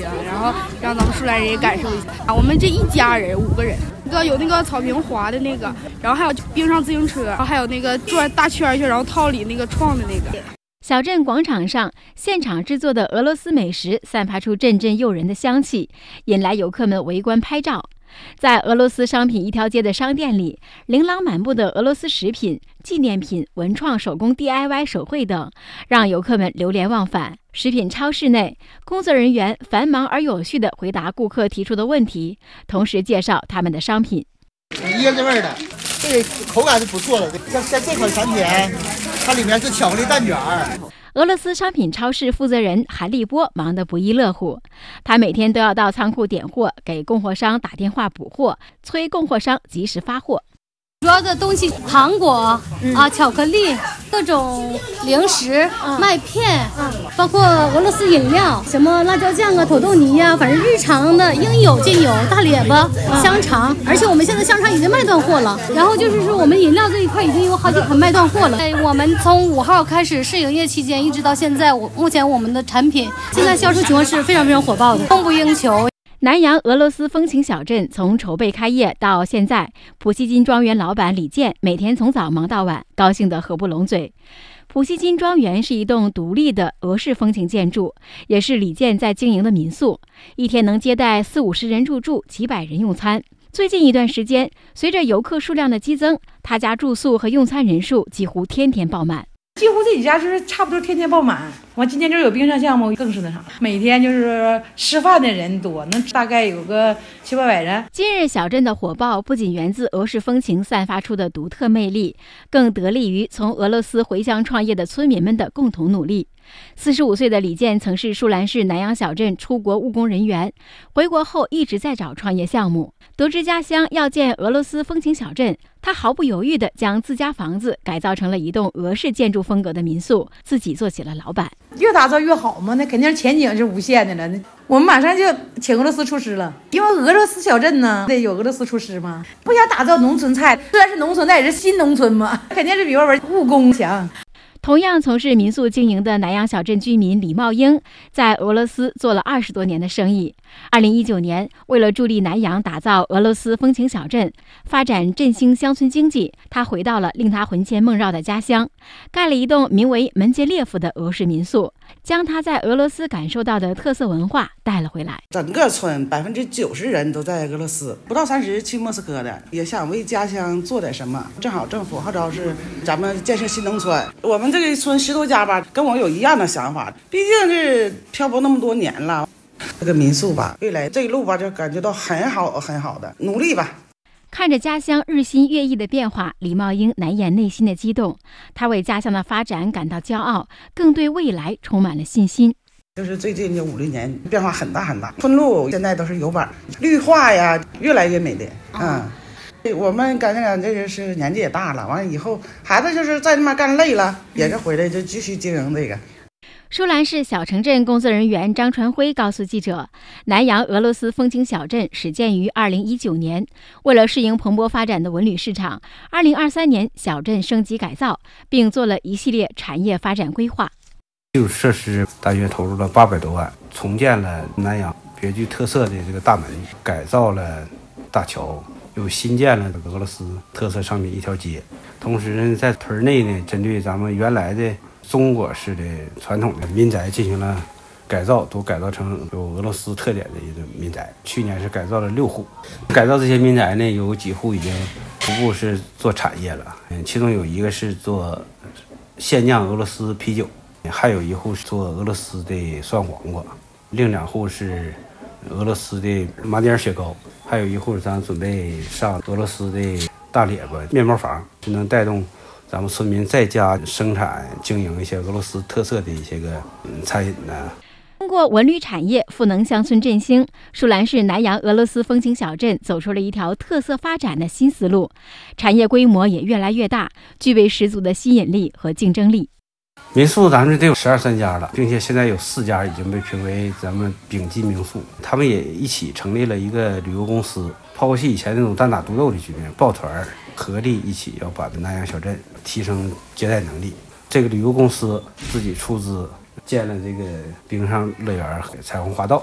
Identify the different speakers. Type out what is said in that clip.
Speaker 1: 西了，然后让咱们舒兰人也感受一下。我们这一家人5个人，有那个草坪滑的那个，然后还有冰上自行车，然后还有那个转大圈圈，然后套里那个创的那个。
Speaker 2: 小镇广场上，现场制作的俄罗斯美食散发出阵阵诱人的香气，引来游客们围观拍照。在俄罗斯商品一条街的商店里，琳琅满目的俄罗斯食品、纪念品、文创手工 DIY 手绘等，让游客们流连忘返。食品超市内，工作人员繁忙而有序地回答顾客提出的问题，同时介绍他们的商品。
Speaker 3: 椰子味的，这个口感是不错的。像这款产品，它里面是巧克力蛋卷。
Speaker 2: 俄罗斯商品超市负责人韩立波忙得不亦乐乎，他每天都要到仓库点货，给供货商打电话补货，催供货商及时发货。
Speaker 4: 主要的东西，糖果巧克力，各种零食、麦片，包括俄罗斯饮料，什么辣椒酱啊、土豆泥呀，反正日常的应有尽有。大列巴、香肠，而且我们现在香肠已经卖断货了。然后就是说，我们饮料这一块已经有好几款卖断货了。我们从5号开始试营业期间，一直到现在，目前我们的产品现在销售情况是非常非常火爆的，供不应求。
Speaker 2: 南阳俄罗斯风情小镇从筹备开业到现在，普希金庄园老板李健每天从早忙到晚，高兴得合不拢嘴。普希金庄园是一栋独立的俄式风情建筑，也是李健在经营的民宿，一天能接待40-50人入住，几百人用餐。最近一段时间，随着游客数量的激增，他家住宿和用餐人数几乎天天爆满。
Speaker 5: 几乎这几家就是差不多天天爆满。完今天这有冰上项目，更是那啥，每天就是吃饭的人多，能大概有个700-800人。
Speaker 2: 今日小镇的火爆不仅源自俄式风情散发出的独特魅力，更得力于从俄罗斯回乡创业的村民们的共同努力。45岁的李健曾是舒兰市南阳小镇出国务工人员，回国后一直在找创业项目。得知家乡要建俄罗斯风情小镇，他毫不犹豫地将自家房子改造成了一栋俄式建筑风格的民宿，自己做起了老板。
Speaker 5: 越打造越好嘛，那肯定是前景是无限的了。我们马上就请俄罗斯厨师了，因为俄罗斯小镇呢得有俄罗斯厨师嘛，不想打造农村菜，虽然是农村，但也是新农村嘛，肯定是比外边务工强。
Speaker 2: 同样从事民宿经营的南阳小镇居民李茂英，在俄罗斯做了20多年的生意。2019年，为了助力南阳打造俄罗斯风情小镇，发展振兴乡村经济，他回到了令他魂牵梦绕的家乡，盖了一栋名为门捷列夫的俄式民宿，将他在俄罗斯感受到的特色文化带了回来。
Speaker 6: 整个村90%人都在俄罗斯，不到30去莫斯科的，也想为家乡做点什么。正好政府号召是咱们建设新农村，我们这个村10多家吧，跟我有一样的想法，毕竟是漂泊那么多年了。这个民宿吧，未来这一路吧，就感觉到很好的，努力吧。
Speaker 2: 看着家乡日新月异的变化，李茂英难掩内心的激动。他为家乡的发展感到骄傲，更对未来充满了信心。
Speaker 6: 就是最近这5-6年变化很大，村路现在都是油板，绿化呀越来越美丽。我们感觉这个是年纪也大了，完了以后孩子就是在那边干累了，也是回来就继续经营这个。
Speaker 2: 舒兰市小城镇工作人员张传辉告诉记者，南阳俄罗斯风情小镇始建于2019年，为了适应蓬勃发展的文旅市场，2023年小镇升级改造，并做了一系列产业发展规划。
Speaker 7: 基础设施大约投入了800多万，重建了南阳别具特色的这个大门，改造了大桥，又新建了俄罗斯特色商品一条街。同时呢，在屯内呢，针对咱们原来的中国式的传统的民宅进行了改造，都改造成有俄罗斯特点的一个民宅。去年是改造了6户，改造这些民宅呢，有几户已经逐步是做产业了。其中有一个是做现酿俄罗斯啤酒，还有一户是做俄罗斯的酸黄瓜，另2户是俄罗斯的麻丁雪糕，还有一户咱准备上俄罗斯的大列巴面包房，就能带动咱们村民在家生产经营一些俄罗斯特色的一些个餐饮呢。
Speaker 2: 通过文旅产业赋能乡村振兴，舒兰市南阳俄罗斯风情小镇走出了一条特色发展的新思路，产业规模也越来越大，具备十足的吸引力和竞争力。
Speaker 7: 民宿咱们得有12、13家了，并且现在有4家已经被评为咱们丙级民宿。他们也一起成立了一个旅游公司，抛弃以前那种单打独斗的局面，抱团合力一起要把南阳小镇提升接待能力。这个旅游公司自己出资建了这个冰上乐园、彩虹花道。